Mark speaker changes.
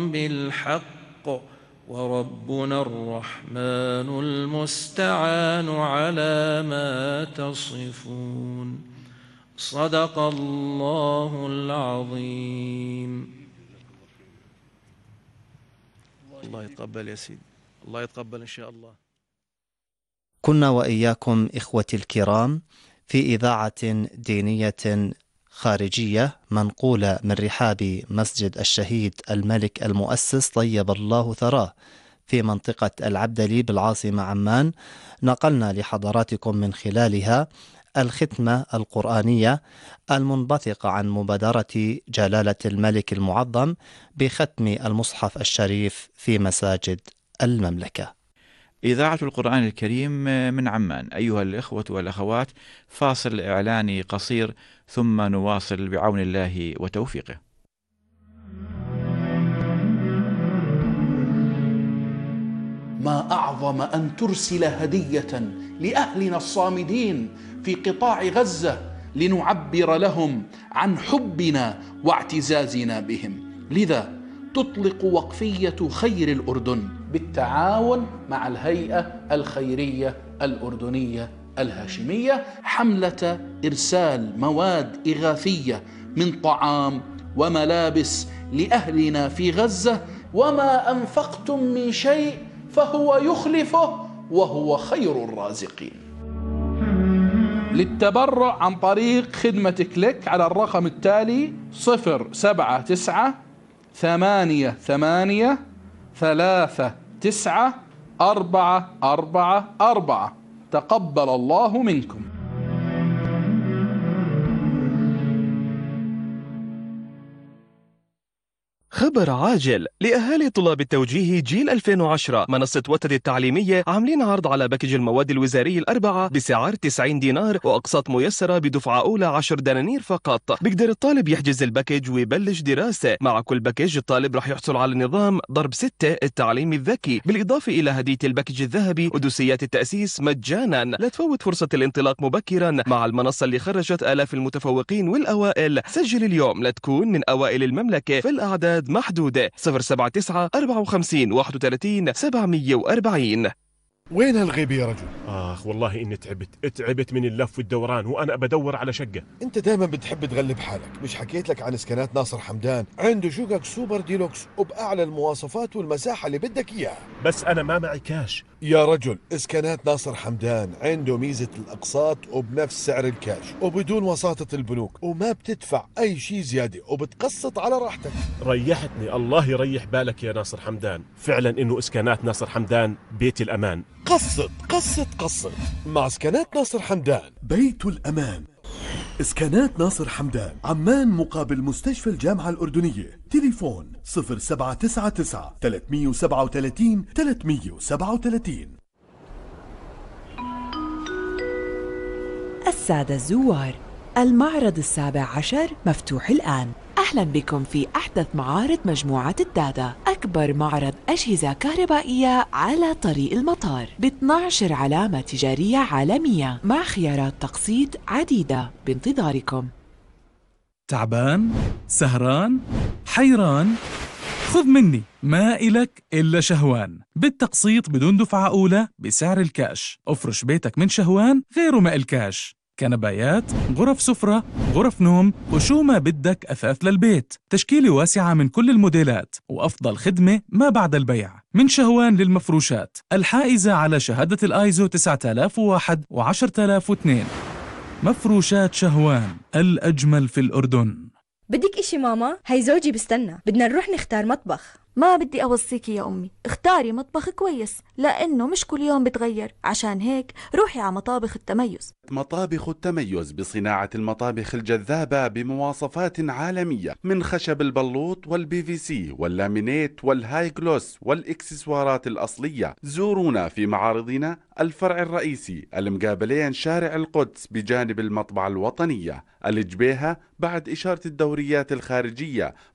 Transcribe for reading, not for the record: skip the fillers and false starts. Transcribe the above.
Speaker 1: بالحق وربنا الرحمن المستعان على ما تصفون. صدق الله العظيم. الله يتقبل يا سيدي، الله يتقبل إن شاء الله.
Speaker 2: كنا وإياكم إخوتي الكرام في إذاعة دينية خارجية منقولة من رحاب مسجد الشهيد الملك المؤسس طيب الله ثراه في منطقة العبدلي بالعاصمة عمان. نقلنا لحضراتكم من خلالها الختمة القرآنية المنبثقة عن مبادرة جلالة الملك المعظم بختم المصحف الشريف في مساجد المملكة.
Speaker 3: إذاعة القرآن الكريم من عمان. أيها الإخوة والأخوات، فاصل إعلاني قصير ثم نواصل بعون الله وتوفيقه.
Speaker 4: ما أعظم أن ترسل هدية لأهلنا الصامدين في قطاع غزة لنعبر لهم عن حبنا واعتزازنا بهم. لذا تطلق وقفية خير الأردن بالتعاون مع الهيئة الخيرية الأردنية الهاشمية حملة إرسال مواد إغاثية من طعام وملابس لأهلنا في غزة. وما أنفقتم من شيء فهو يخلفه وهو خير الرازقين. للتبرع عن طريق خدمة كليك على الرقم التالي 07938394444. تقبل الله منكم.
Speaker 5: خبر عاجل لأهالي طلاب التوجيه جيل 2010. منصة وتد التعليمية عاملين عرض على باكج المواد الوزاري الأربعة بسعر 90 دينار وأقساط ميسرة بدفعة أولى 10 دنانير فقط. بيقدر الطالب يحجز الباكج ويبلش دراسة. مع كل باكج الطالب راح يحصل على نظام ضرب 6 التعليم الذكي، بالإضافة إلى هدية الباكج الذهبي ودوسيات التأسيس مجانا. لا تفوت فرصة الانطلاق مبكرا مع المنصة اللي خرجت آلاف المتفوقين والأوائل. سجل اليوم لتكون من أوائل المملكة، في الأعداد محدودة. 079 54 31 740.
Speaker 6: وين هالغيبة يا رجل؟
Speaker 7: والله إني تعبت من اللف والدوران وأنا بدور على شقة.
Speaker 6: أنت دائما بتحب تغلب حالك. مش حكيت لك عن إسكانات ناصر حمدان؟ عنده شقق سوبر ديلوكس وبأعلى المواصفات والمساحة اللي بدك إياها.
Speaker 7: بس أنا ما معي كاش.
Speaker 6: يا رجل، إسكانات ناصر حمدان عنده ميزة الأقساط وبنفس سعر الكاش وبدون وساطة البنوك، وما بتدفع أي شيء زيادة وبتقسط على راحتك.
Speaker 7: ريحتني، الله يريح بالك يا ناصر حمدان. فعلا إنه إسكانات ناصر حمدان بيت الأمان.
Speaker 6: قسط مع إسكانات ناصر حمدان، بيت الأمان. إسكانات ناصر حمدان، عمان مقابل مستشفى الجامعة الأردنية. تليفون 0799 337 337.
Speaker 8: السادة الزوار، المعرض 17 مفتوح الآن. أهلا بكم في أحدث معارض مجموعة الدادا، أكبر معرض أجهزة كهربائية على طريق المطار ب12 علامة تجارية عالمية مع خيارات تقسيط عديدة بانتظاركم.
Speaker 9: تعبان؟ سهران؟ حيران؟ خذ مني، ما إلك إلا شهوان، بالتقسيط بدون دفعة أولى بسعر الكاش. افرش بيتك من شهوان غيره ما الكاش. كنبايات، غرف سفرة، غرف نوم، وشو ما بدك أثاث للبيت. تشكيلة واسعة من كل الموديلات وأفضل خدمة ما بعد البيع. من شهوان للمفروشات الحائزة على شهادة الآيزو 9001 و10002. مفروشات شهوان، الأجمل في الأردن.
Speaker 10: بدك إشي ماما؟ هاي زوجي بستنى، بدنا نروح نختار مطبخ.
Speaker 11: ما بدي أوصيكي يا أمي، اختاري مطبخ كويس لأنه مش كل يوم بتغير. عشان هيك روحي على مطابخ التميز.
Speaker 12: مطابخ التميز بصناعة المطابخ الجذابة بمواصفات عالمية، من خشب البلوط والPVC واللامينيت والهاي جلوس والإكسسوارات الأصلية. زورونا في معارضنا الفرع الرئيسي المقابلين شارع القدس بجانب المطبعة الوطنية الجبيهة بعد إشارة الدوريات الخارجية